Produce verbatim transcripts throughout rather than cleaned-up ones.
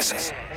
Ez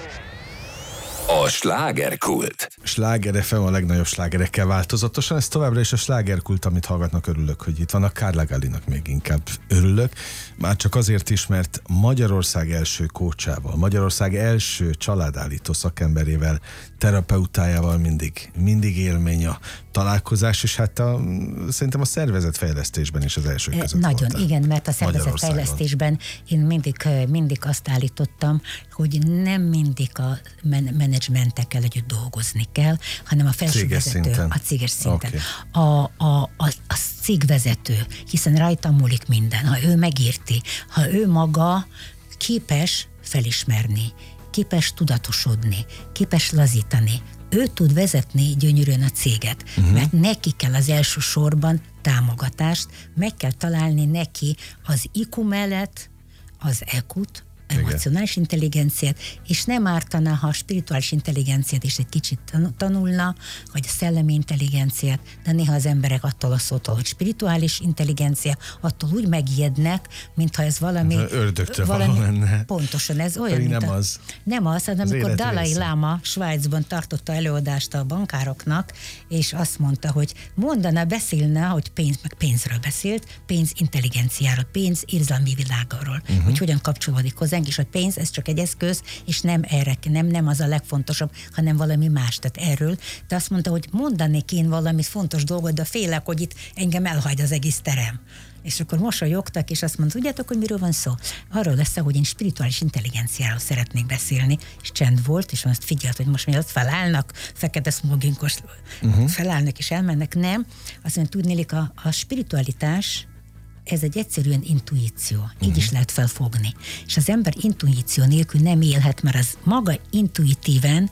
a slágerkult. Sláger ef em a legnagyobb slágerekkel változatosan, ez továbbra is a slágerkult, amit hallgatnak, örülök, hogy itt van. A Carla Gallinak még inkább örülök, már csak azért is, mert Magyarország első kócsával, Magyarország első családállító szakemberével, terapeutájával mindig, mindig élmény a találkozás, és hát a, szerintem a szervezetfejlesztésben is az első között Nagyon, voltál. igen, mert a szervezetfejlesztésben én mindig, mindig azt állítottam, hogy nem mindig a men- menedzsmentekkel együtt dolgozni kell, hanem a felsővezető, a céges szinten. Okay. A, a, a, a cégvezető, hiszen rajta múlik minden. Ha ő megérti, ha ő maga képes felismerni, képes tudatosodni, képes lazítani, ő tud vezetni gyönyörűen a céget, uh-huh. mert neki kell az első sorban támogatást, meg kell találni neki az í kú mellett az é kút, emocionális intelligenciát, és nem ártana, ha a spirituális intelligenciát is egy kicsit tanulna, vagy a szellemi intelligenciát, de néha az emberek attól a szótól, hogy spirituális intelligencia, attól úgy megijednek, mintha ez valami... Ördögtől valami, való lenne. Pontosan, ez olyan, mint nem a, az. Nem az, hanem az amikor Dalai része. Lama Svájcban tartotta előadást a bankároknak, és azt mondta, hogy mondana, beszélne, hogy pénz, meg pénzről beszélt, pénz intelligenciáról, pénz érzelmi világáról, uh-huh. hogy hogyan kapcsolódik hozzá, és a pénz, ez csak egy eszköz, és nem erre, nem, nem az a legfontosabb, hanem valami más, tehát erről. De azt mondta, hogy mondanék én valami fontos dolgot, de félek, hogy itt engem elhagy az egész terem. És akkor mosolyogtak, és azt mondta, tudjátok, hogy miről van szó? Arról lesz, hogy én spirituális intelligenciáról szeretnék beszélni, és csend volt, és azt figyelt, hogy most mielőtt felállnak, fekete smoginkos, uh-huh. felállnak és elmennek, nem. Azt mondja, tudnélik, a, a spiritualitás ez egy egyszerűen intuíció. Így uh-huh. is lehet felfogni. És az ember intuíció nélkül nem élhet, mert az maga intuitíven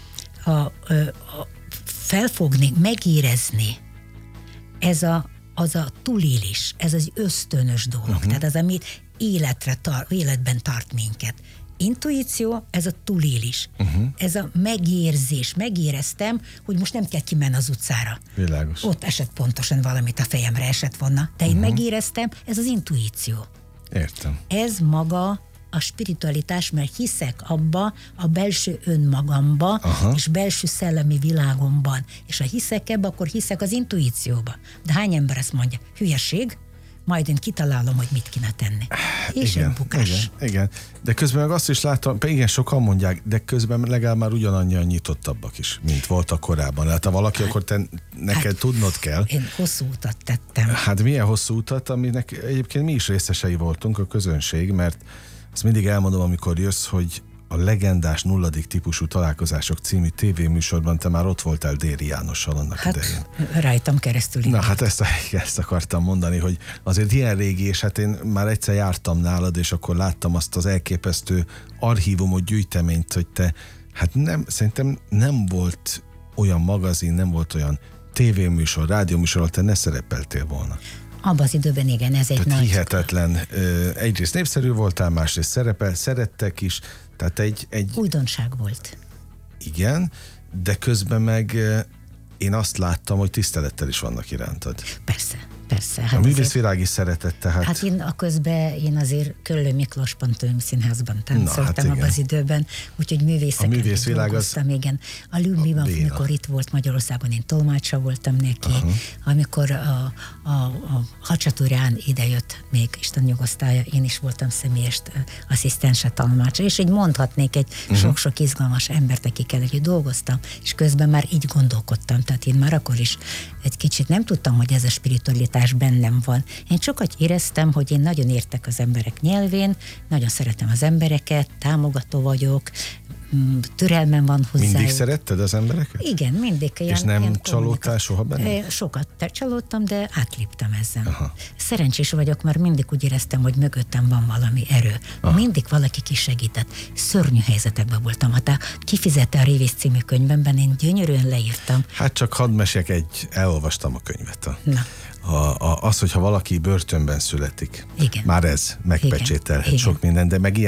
a, a, a felfogni, megérezni, ez a, az a túlélés, ez az ösztönös dolog. Uh-huh. Tehát az, ami életre tar- életben tart minket. Intuíció, ez a túlélés. Uh-huh. Ez a megérzés. Megéreztem, hogy most nem kell kimenni az utcára. Világos. Ott esett pontosan valamit a fejemre esett volna. De én uh-huh. megéreztem, ez az intuíció. Értem. Ez maga a spiritualitás, mert hiszek abba, a belső önmagamba, aha. és belső szellemi világomban. És ha hiszek ebbe, akkor hiszek az intuícióba. De hány ember ezt mondja? Hülyeség? Majd én kitalálom, hogy mit kéne tenni. És igen, egy bukás. Igen, igen. De közben meg azt is láttam, igen, sokan mondják, de közben legalább már ugyanannyian nyitottabbak is, mint voltak korábban. Hát ha valaki, hát, akkor te, neked hát, tudnod kell. Én hosszú utat tettem. Hát milyen hosszú utat, aminek egyébként mi is részesei voltunk, a közönség, mert ezt mindig elmondom, amikor jössz, hogy a legendás nulladik típusú találkozások című tévéműsorban te már ott voltál Déri Jánossal annak hát, idején. Rajtam keresztül. Na hát ezt, ezt akartam mondani, hogy azért ilyen régi, és hát én már egyszer jártam nálad, és akkor láttam azt az elképesztő archívumot, gyűjteményt, hogy te, hát nem, szerintem nem volt olyan magazin, nem volt olyan tévéműsor, rádióműsor, ahol te ne szerepeltél volna. Abban az időben igen, ez egy tehát nagy... hihetetlen. Egyrészt népszerű voltál, másrészt szerepel, szerettek is, tehát egy, egy... újdonság volt. Igen, de közben meg én azt láttam, hogy tisztelettel is vannak irántad. Persze, persze. Hát a művészvilág is szeretett, tehát... Hát én a közben, én azért Köllő Miklós Pantomim Színházban táncoltam hát abban az időben, úgyhogy művészeket művészvilág dolgoztam, az... igen. A Lümbiban, amikor itt volt Magyarországon, én tolmácsa voltam neki, uh-huh. amikor a, a, a Hacsatúrán idejött, még Isten nyugosztálja, én is voltam személyes asszisztense, tolmácsa, és így mondhatnék egy uh-huh. sok-sok izgalmas embert, akikkel együtt dolgoztam, és közben már így gondolkodtam, tehát én már akkor is egy kicsit nem tudtam, hogy ez a spiritualitás bennem van. Én sokat éreztem, hogy én nagyon értek az emberek nyelvén, nagyon szeretem az embereket, támogató vagyok, türelmem van hozzájuk. Mindig szeretted az embereket? Igen, mindig. Ilyen, és nem ilyen csalódtál soha benne? Sokat csalódtam, de átléptem ezen. Aha. Szerencsés vagyok, mert mindig úgy éreztem, hogy mögöttem van valami erő. Aha. Mindig valaki kisegített. Szörnyű helyzetekben voltam. Hát kifizette a Révész című könyvemben, én gyönyörűen leírtam. Hát csak hadd meséljek egy, elolvastam a könyvet. A, Na. A, a, az, hogyha valaki börtönben születik, igen. már ez megpecsételhet sok minden, de meg ilyen